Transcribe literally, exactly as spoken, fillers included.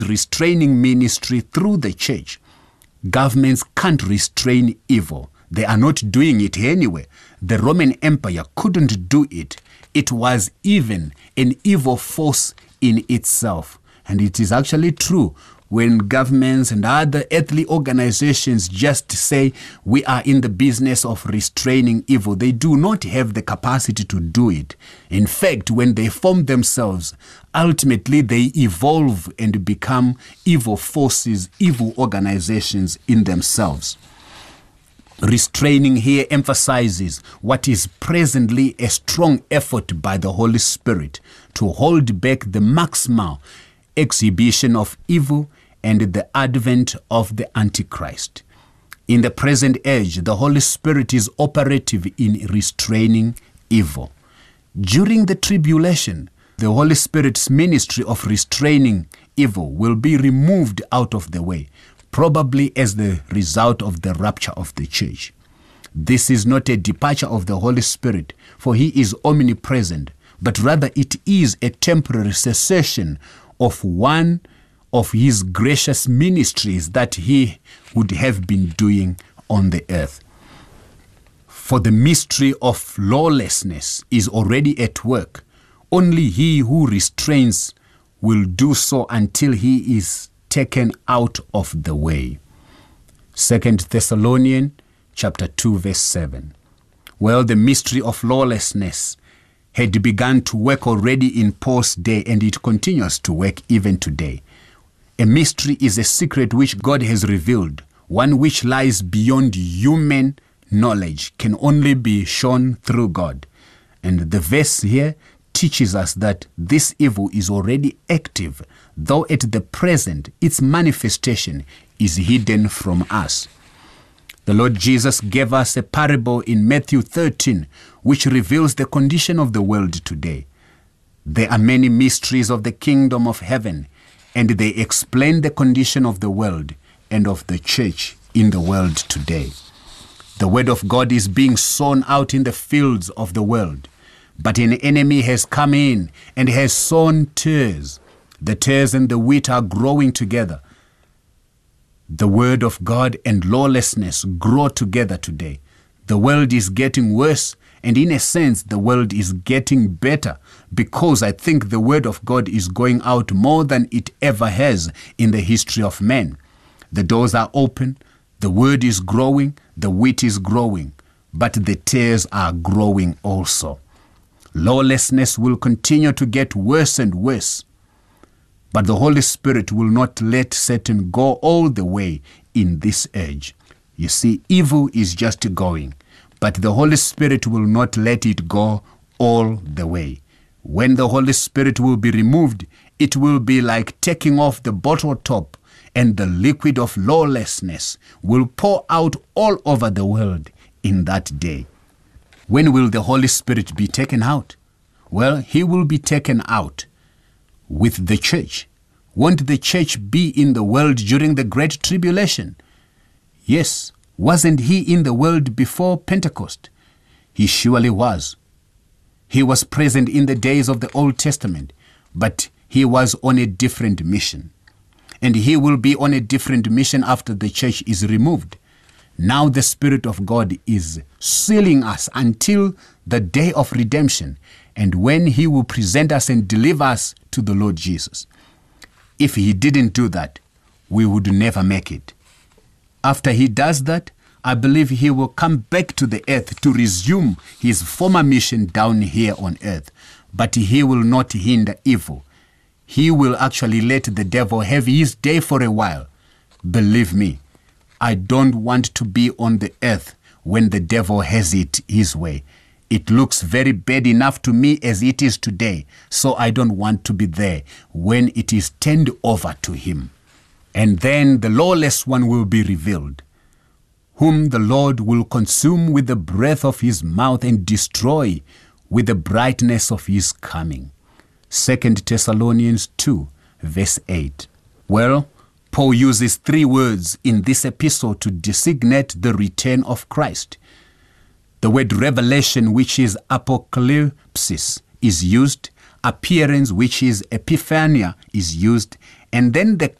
restraining ministry through the church. Governments can't restrain evil. They are not doing it anyway. The Roman Empire couldn't do it. It was even an evil force in itself. And it is actually true when governments and other earthly organizations just say we are in the business of restraining evil. They do not have the capacity to do it. In fact, when they form themselves, ultimately they evolve and become evil forces, evil organizations in themselves. Restraining here emphasizes what is presently a strong effort by the Holy Spirit to hold back the maximal exhibition of evil and the advent of the Antichrist. In the present age, the Holy Spirit is operative in restraining evil. During the tribulation, the Holy Spirit's ministry of restraining evil will be removed out of the way, probably as the result of the rapture of the church. This is not a departure of the Holy Spirit, for he is omnipresent, but rather it is a temporary cessation of one of his gracious ministries that he would have been doing on the earth. For the mystery of lawlessness is already at work. Only he who restrains will do so until he is taken out of the way. Second Thessalonians chapter two verse seven. Well, the mystery of lawlessness had begun to work already in Paul's day, and it continues to work even today. A mystery is a secret which God has revealed, one which lies beyond human knowledge, can only be shown through God. And the verse here teaches us that this evil is already active, though at the present its manifestation is hidden from us. The Lord Jesus gave us a parable in Matthew thirteen, which reveals the condition of the world today. There are many mysteries of the kingdom of heaven, and they explain the condition of the world and of the church in the world today. The word of God is being sown out in the fields of the world, but an enemy has come in and has sown tares. The tares and the wheat are growing together. The word of God and lawlessness grow together today. The world is getting worse, and in a sense, the world is getting better, because I think the word of God is going out more than it ever has in the history of man. The doors are open, the word is growing, the wheat is growing, but the tares are growing also. Lawlessness will continue to get worse and worse, but the Holy Spirit will not let Satan go all the way in this age. You see, evil is just going, but the Holy Spirit will not let it go all the way. When the Holy Spirit will be removed, it will be like taking off the bottle top, and the liquid of lawlessness will pour out all over the world in that day. When will the Holy Spirit be taken out? Well, he will be taken out with the church. Won't the church be in the world during the Great Tribulation? Yes. Wasn't he in the world before Pentecost? He surely was. He was present in the days of the Old Testament, but he was on a different mission. And he will be on a different mission after the church is removed. Now the Spirit of God is sealing us until the day of redemption, and when he will present us and deliver us to the Lord Jesus. If he didn't do that, we would never make it. After he does that, I believe he will come back to the earth to resume his former mission down here on earth. But he will not hinder evil. He will actually let the devil have his day for a while. Believe me, I don't want to be on the earth when the devil has it his way. It looks very bad enough to me as it is today, so I don't want to be there when it is turned over to him. And then the lawless one will be revealed, whom the Lord will consume with the breath of his mouth and destroy with the brightness of his coming. Second Thessalonians two, verse eight. Well, Paul uses three words in this epistle to designate the return of Christ. The word revelation, which is apocalypsis, is used. Appearance, which is epiphania, is used. And then the